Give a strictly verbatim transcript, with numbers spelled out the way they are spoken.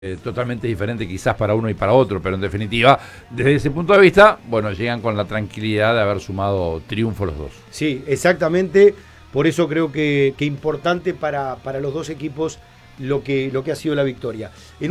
Eh, totalmente diferente quizás para uno y para otro, pero en definitiva, desde ese punto de vista, bueno, llegan con la tranquilidad de haber sumado triunfo los dos. Sí, exactamente, por eso creo que, que importante para, para los dos equipos lo que, lo que ha sido la victoria. En